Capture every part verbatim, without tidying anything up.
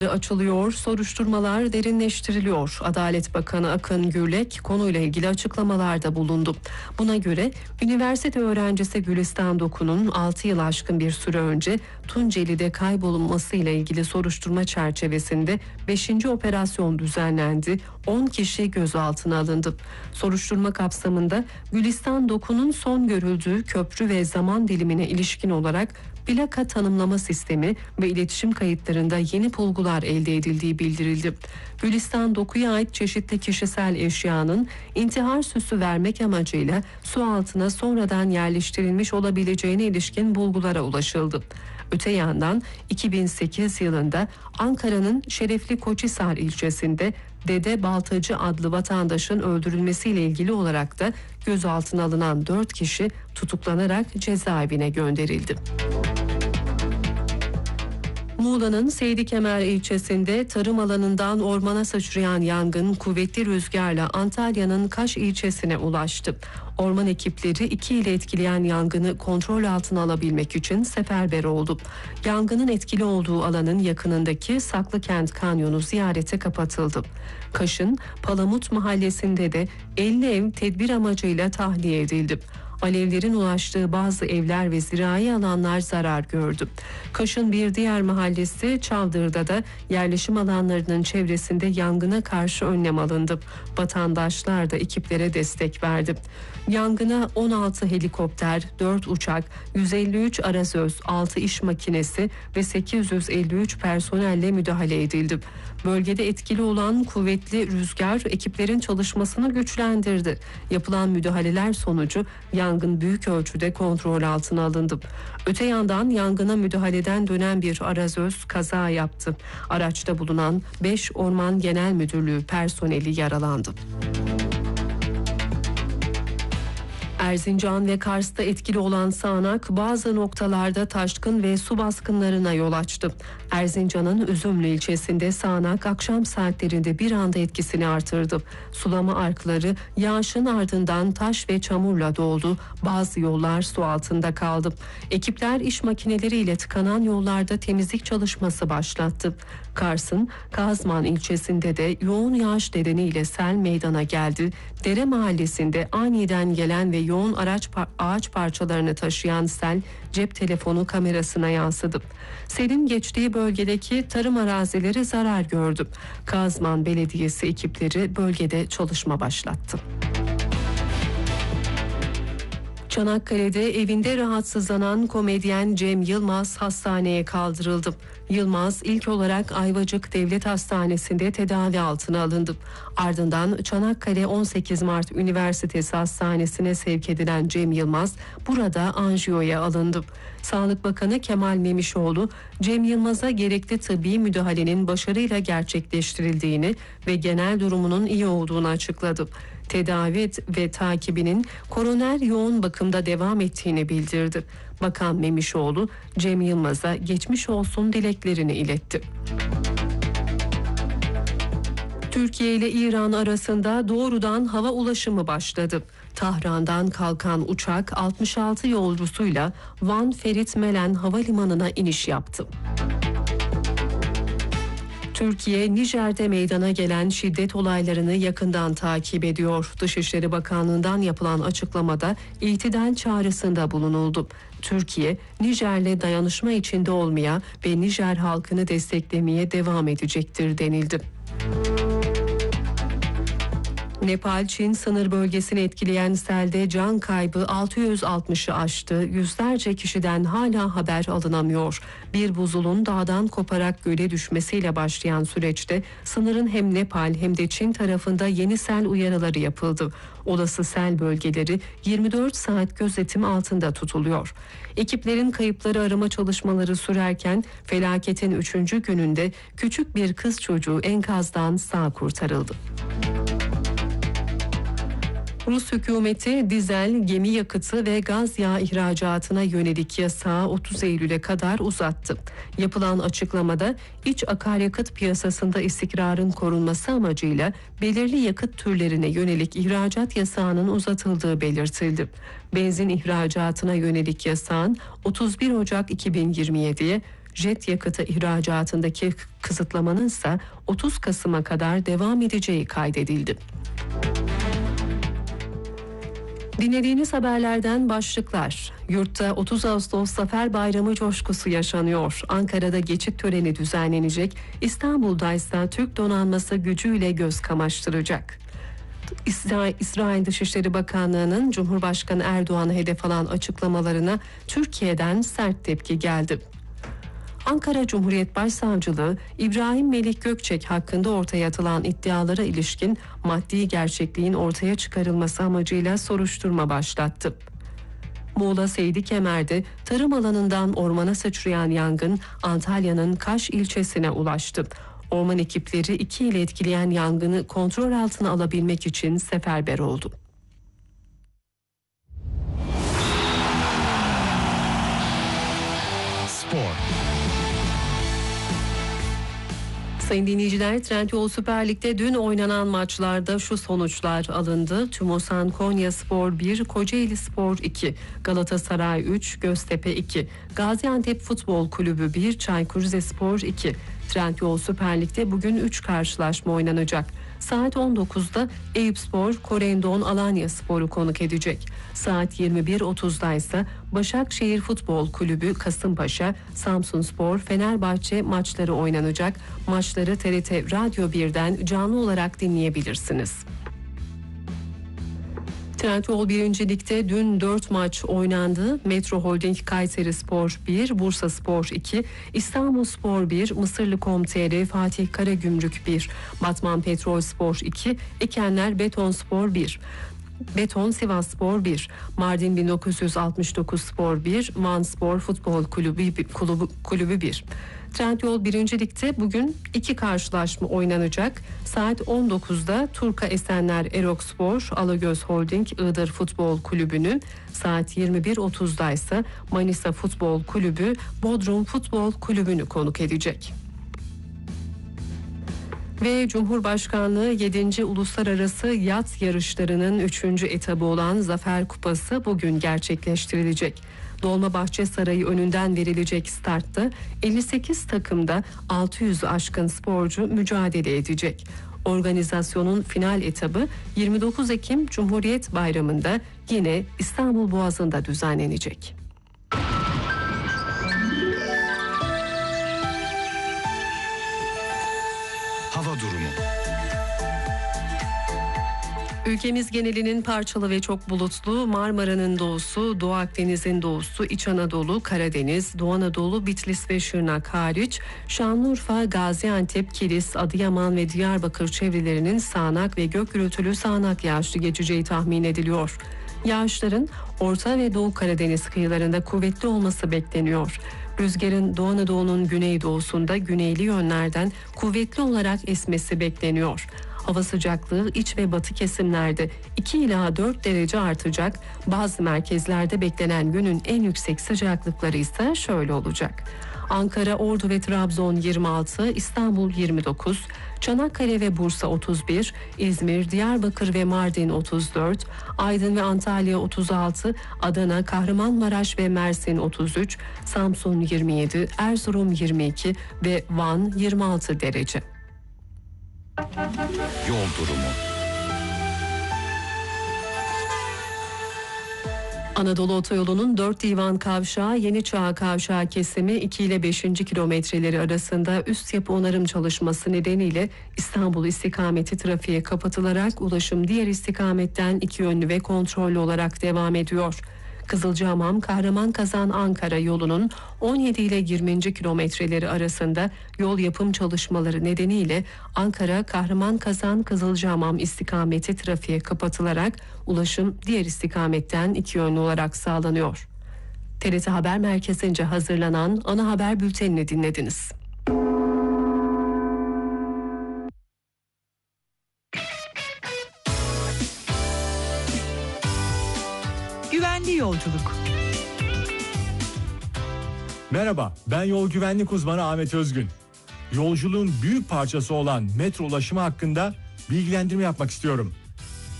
açılıyor, soruşturmalar derinleştiriliyor. Adalet Bakanı Akın Gürlek konuyla ilgili açıklamalarda bulundu. Buna göre üniversite öğrencisi Gülistan Doku'nun altı yıl aşkın bir süre önce Tunceli'de kaybolunması ile ilgili soruşturma çerçevesinde beşinci operasyon düzenlendi. on kişi gözaltına alındı. Soruşturma kapsamında Gülistan Doku'nun son görüldüğü köprü ve zaman dilimine ilişkin olarak plaka tanımlama sistemi ve iletişim kayıtlarında yeni bulgular elde edildiği bildirildi. Gülistan Doku'ya ait çeşitli kişisel eşyanın intihar süsü vermek amacıyla su altına sonradan yerleştirilmiş olabileceğine ilişkin bulgulara ulaşıldı. Öte yandan iki bin sekiz yılında Ankara'nın Şerefli Koçhisar ilçesinde Dede Baltacı adlı vatandaşın öldürülmesiyle ilgili olarak da gözaltına alınan dört kişi tutuklanarak cezaevine gönderildi. Muğla'nın Seydikemer ilçesinde tarım alanından ormana sıçrayan yangın kuvvetli rüzgarla Antalya'nın Kaş ilçesine ulaştı. Orman ekipleri iki ile etkileyen yangını kontrol altına alabilmek için seferber oldu. Yangının etkili olduğu alanın yakınındaki Saklıkent Kanyonu ziyarete kapatıldı. Kaş'ın Palamut mahallesinde de elli ev tedbir amacıyla tahliye edildi. Alevlerin ulaştığı bazı evler ve zirai alanlar zarar gördü. Kaş'ın bir diğer mahallesi Çavdır'da da yerleşim alanlarının çevresinde yangına karşı önlem alındı. Vatandaşlar da ekiplere destek verdi. Yangına on altı helikopter, dört uçak, yüz elli üç arazöz, altı iş makinesi ve sekiz yüz elli üç personelle müdahale edildi. Bölgede etkili olan kuvvetli rüzgar ekiplerin çalışmasını güçlendirdi. Yapılan müdahaleler sonucu yangın büyük ölçüde kontrol altına alındı. Öte yandan yangına müdahaleden dönen bir arazöz kaza yaptı. Araçta bulunan beş Orman Genel Müdürlüğü personeli yaralandı. Erzincan ve Kars'ta etkili olan sağanak bazı noktalarda taşkın ve su baskınlarına yol açtı. Erzincan'ın Üzümlü ilçesinde sağanak akşam saatlerinde bir anda etkisini artırdı. Sulama arkları yağışın ardından taş ve çamurla doldu. Bazı yollar su altında kaldı. Ekipler iş makineleriyle tıkanan yollarda temizlik çalışması başlattı. Kars'ın Kazman ilçesinde de yoğun yağış nedeniyle sel meydana geldi. Dere mahallesinde aniden gelen ve yoğun araç ağaç parçalarını taşıyan sel cep telefonu kamerasına yansıdı. Selin geçtiği bölgedeki tarım arazileri zarar gördü. Kazman Belediyesi ekipleri bölgede çalışma başlattı. Çanakkale'de evinde rahatsızlanan komedyen Cem Yılmaz hastaneye kaldırıldı. Yılmaz ilk olarak Ayvacık Devlet Hastanesi'nde tedavi altına alındı. Ardından Çanakkale on sekiz Mart Üniversitesi Hastanesi'ne sevk edilen Cem Yılmaz burada anjiyoya alındı. Sağlık Bakanı Kemal Memişoğlu, Cem Yılmaz'a gerekli tıbbi müdahalenin başarıyla gerçekleştirildiğini ve genel durumunun iyi olduğunu açıkladı. Tedavi ve takibinin koroner yoğun bakımda devam ettiğini bildirdi. Bakan Memişoğlu, Cem Yılmaz'a geçmiş olsun dileklerini iletti. Türkiye ile İran arasında doğrudan hava ulaşımı başladı. Tahran'dan kalkan uçak altmış altı yolcusuyla Van Ferit Melen Havalimanı'na iniş yaptı. Türkiye, Nijer'de meydana gelen şiddet olaylarını yakından takip ediyor. Dışişleri Bakanlığı'ndan yapılan açıklamada itidal çağrısında bulunuldu. Türkiye, Nijer'le dayanışma içinde olmaya ve Nijer halkını desteklemeye devam edecektir denildi. Nepal-Çin sınır bölgesini etkileyen selde can kaybı altı yüz altmışı aştı. Yüzlerce kişiden hala haber alınamıyor. Bir buzulun dağdan koparak göle düşmesiyle başlayan süreçte sınırın hem Nepal hem de Çin tarafında yeni sel uyarıları yapıldı. Olası sel bölgeleri yirmi dört saat gözetim altında tutuluyor. Ekiplerin kayıpları arama çalışmaları sürerken felaketin üçüncü gününde küçük bir kız çocuğu enkazdan sağ kurtarıldı. Rus hükümeti dizel, gemi yakıtı ve gaz yağı ihracatına yönelik yasağı otuz Eylül'e kadar uzattı. Yapılan açıklamada iç akaryakıt piyasasında istikrarın korunması amacıyla belirli yakıt türlerine yönelik ihracat yasağının uzatıldığı belirtildi. Benzin ihracatına yönelik yasağın otuz bir Ocak iki bin yirmi yediye, jet yakıtı ihracatındaki kısıtlamanın ise otuz Kasım'a kadar devam edeceği kaydedildi. Dinlediğiniz haberlerden başlıklar. Yurtta otuz Ağustos Zafer Bayramı coşkusu yaşanıyor. Ankara'da geçit töreni düzenlenecek. İstanbul'da ise Türk donanması gücüyle göz kamaştıracak. İsrail, İsrail Dışişleri Bakanlığı'nın Cumhurbaşkanı Erdoğan'ı hedef alan açıklamalarına Türkiye'den sert tepki geldi. Ankara Cumhuriyet Başsavcılığı İbrahim Melih Gökçek hakkında ortaya atılan iddialara ilişkin maddi gerçekliğin ortaya çıkarılması amacıyla soruşturma başlattı. Muğla Seydi Kemer'de tarım alanından ormana sıçrayan yangın Antalya'nın Kaş ilçesine ulaştı. Orman ekipleri iki ile etkileyen yangını kontrol altına alabilmek için seferber oldu. Spor. Sayın dinleyiciler, Trendyol Süper Lig'de dün oynanan maçlarda şu sonuçlar alındı. Tümosan Konyaspor bir, Kocaelispor iki, Galatasaray üç, Göztepe iki, Gaziantep Futbol Kulübü bir, Çaykur Rizespor iki. Trendyol Süper Lig'de bugün üç karşılaşma oynanacak. Saat on dokuzda Eyüpspor, Korendon Alanyaspor'u konuk edecek. Saat yirmi bir otuzda ise Başakşehir Futbol Kulübü Kasımpaşa, Samsunspor, Fenerbahçe maçları oynanacak. Maçları T R T Radyo birden canlı olarak dinleyebilirsiniz. Trendyol birinci Lig'de dün dört maç oynandı. Metro Holding Kayserispor bir, Bursaspor iki, İstanbulspor bir, Mısırlı.com.tr Fatih Karagümrük bir, Batman Petrolspor iki, Ekenler Betonspor bir. Beton Sivasspor bir, Mardin bin dokuz yüz altmış dokuz Spor bir, Van Spor Futbol Kulübü Kulübü, Kulübü bir. Trendyol birinci Lig'de bugün iki karşılaşma oynanacak. Saat on dokuzda Turka Esenler Erokspor, Alagöz Holding Iğdır Futbol Kulübü'nün, saat yirmi bir otuzda ise Manisa Futbol Kulübü Bodrum Futbol Kulübü'nü konuk edecek. Ve Cumhurbaşkanlığı yedinci Uluslararası Yat Yarışları'nın üçüncü etabı olan Zafer Kupası bugün gerçekleştirilecek. Dolmabahçe Sarayı önünden verilecek startta elli sekiz takımda altı yüzü aşkın sporcu mücadele edecek. Organizasyonun final etabı yirmi dokuz Ekim Cumhuriyet Bayramı'nda yine İstanbul Boğazı'nda düzenlenecek. Hava durumu. Ülkemiz genelinin parçalı ve çok bulutlu, Marmara'nın doğusu, Doğu Akdeniz'in doğusu, İç Anadolu, Karadeniz, Doğu Anadolu, Bitlis ve Şırnak hariç Şanlıurfa, Gaziantep, Kilis, Adıyaman ve Diyarbakır çevrelerinin sağanak ve gök gürültülü sağanak yağışlı geçeceği tahmin ediliyor. Yağışların Orta ve Doğu Karadeniz kıyılarında kuvvetli olması bekleniyor. Rüzgarın Doğu Anadolu'nun güneydoğusunda güneyli yönlerden kuvvetli olarak esmesi bekleniyor. Hava sıcaklığı iç ve batı kesimlerde iki ila dört derece artacak. Bazı merkezlerde beklenen günün en yüksek sıcaklıkları ise şöyle olacak. Ankara, Ordu ve Trabzon yirmi altı, İstanbul yirmi dokuz, Çanakkale ve Bursa otuz bir, İzmir, Diyarbakır ve Mardin otuz dört, Aydın ve Antalya otuz altı, Adana, Kahramanmaraş ve Mersin otuz üç, Samsun yirmi yedi, Erzurum yirmi iki ve Van yirmi altı derece. Yol durumu. Anadolu Otoyolu'nun dört Divan Kavşağı Yeni Çağ Kavşağı kesimi iki ile beşinci kilometreleri arasında üst yapı onarım çalışması nedeniyle İstanbul istikameti trafiğe kapatılarak ulaşım diğer istikametten iki yönlü ve kontrollü olarak devam ediyor. Kızılcahamam Kahraman-Kazan Ankara yolunun on yedi ile yirminci kilometreleri arasında yol yapım çalışmaları nedeniyle Ankara Kahraman-Kazan Kızılcahamam istikameti trafiğe kapatılarak ulaşım diğer istikametten iki yönlü olarak sağlanıyor. T R T Haber Merkezi'nce hazırlanan ana haber bültenini dinlediniz. Güvenli yolculuk. Merhaba, ben yol güvenlik uzmanı Ahmet Özgün. Yolculuğun büyük parçası olan metro ulaşımı hakkında bilgilendirme yapmak istiyorum.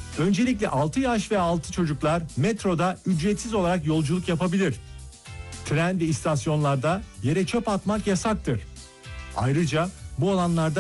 Öncelikle altı yaş ve altı çocuklar metroda ücretsiz olarak yolculuk yapabilir. Tren ve istasyonlarda yere çöp atmak yasaktır. Ayrıca bu alanlarda